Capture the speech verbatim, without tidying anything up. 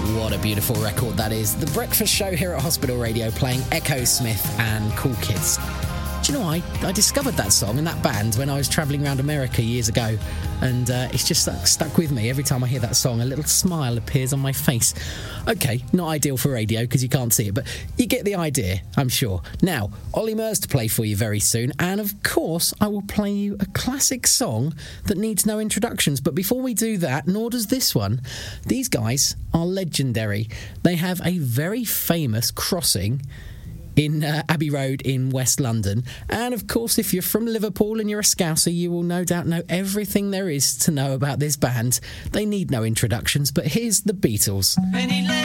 What a beautiful record that is. The Breakfast Show here at Hospital Radio playing Echo Smith and Cool Kids. Do you know, I, I discovered that song and that band when I was travelling around America years ago, and uh, it's just stuck, stuck with me. Every time I hear that song, a little smile appears on my face. OK, not ideal for radio because you can't see it, but you get the idea, I'm sure. Now, Ollie Murs to play for you very soon, and of course, I will play you a classic song that needs no introductions. But before we do that, nor does this one, these guys are legendary. They have a very famous crossing in uh, Abbey Road in West London. And of course, if you're from Liverpool and you're a Scouser, you will no doubt know everything there is to know about this band. They need no introductions, but here's the Beatles.